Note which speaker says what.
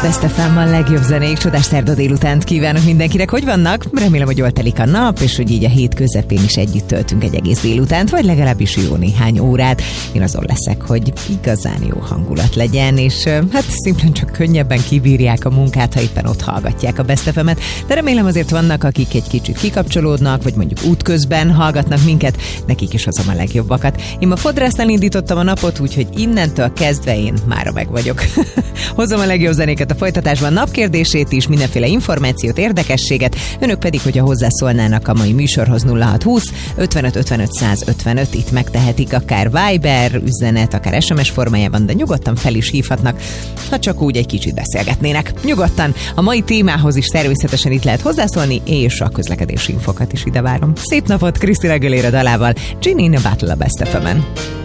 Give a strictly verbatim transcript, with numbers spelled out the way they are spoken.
Speaker 1: Best ef em, a legjobb zenék, csodás szerda délutánt kívánok mindenkinek. Hogy vannak? Remélem, hogy jól telik a nap, és hogy így a hét közepén is együtt töltünk egy egész délutánt, vagy legalábbis jó néhány órát. Én azon leszek, hogy igazán jó hangulat legyen, és hát szimplán csak könnyebben kibírják a munkát, ha éppen ott hallgatják a Best ef emet. De remélem azért vannak, akik egy kicsit kikapcsolódnak, vagy mondjuk útközben hallgatnak minket, nekik is hozom a legjobbakat. Én ma fodrásznál indítottam a napot, úgyhogy innentől kezdve én mára meg vagyok. Hozom a legjobb zenéket a folytatásban, napkérdését is, mindenféle információt, érdekességet. Önök pedig, hogyha hozzászólnának a mai műsorhoz, nulla hat húsz ötvenöt ötvenöt száz ötvenöt, itt megtehetik akár Viber üzenet, akár es em es formájában, de nyugodtan fel is hívhatnak, ha csak úgy egy kicsit beszélgetnének. Nyugodtan a mai témához is természetesen itt lehet hozzászólni, és a közlekedési infokat is ide várom. Szép napot Krisztina Aguilera dalával, Ginny in a Battle a Best ef emen.